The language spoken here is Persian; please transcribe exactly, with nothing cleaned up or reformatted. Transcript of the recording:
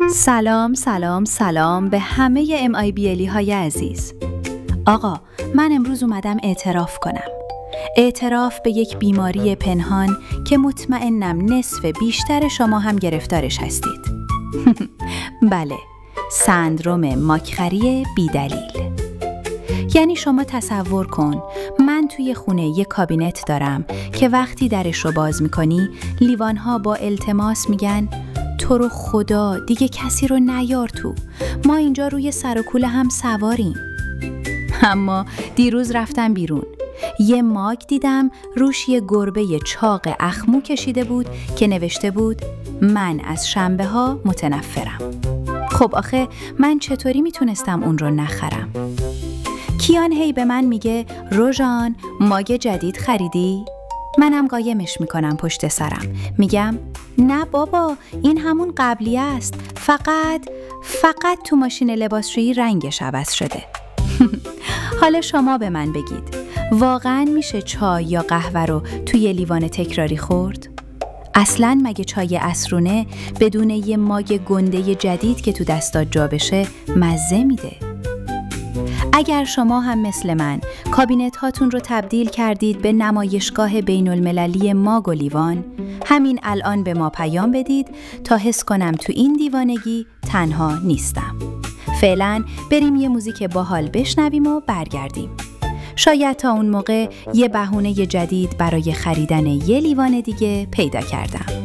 سلام سلام سلام به همه ام آی بی الی های عزیز. آقا، من امروز اومدم اعتراف کنم. اعتراف به یک بیماری پنهان که مطمئنم نصف بیشتر شما هم گرفتارش هستید. بله، سندروم ماکخری بیدلیل. یعنی شما تصور کن من توی خونه یک کابینت دارم که وقتی درش رو باز میکنی لیوانها با التماس میگن تو رو خدا دیگه کسی رو نیار تو، ما اینجا روی سر و کوله هم سواریم. اما دیروز رفتم بیرون، یه ماگ دیدم روش یه گربه چاق اخمو کشیده بود که نوشته بود من از شنبه ها متنفرم. خب آخه من چطوری میتونستم اون رو نخرم؟ کیان هی به من میگه روژان ماگ جدید خریدی؟ منم قایمش میکنم پشت سرم، میگم نه بابا این همون قبلی است، فقط فقط تو ماشین لباسشویی رنگش عوض شده. حالا شما به من بگید واقعا میشه چای یا قهوه رو توی لیوان تکراری خورد؟ اصلاً مگه چای عصرونه بدون یه ماگ گنده جدید که تو دستات جا بشه مزه میده؟ اگر شما هم مثل من کابینت هاتون رو تبدیل کردید به نمایشگاه بین المللی ماگ و لیوان، همین الان به ما پیام بدید تا حس کنم تو این دیوانگی تنها نیستم. فعلا بریم یه موزیک باحال بشنویم و برگردیم. شاید تا اون موقع یه بهونه جدید برای خریدن یه لیوان دیگه پیدا کردم.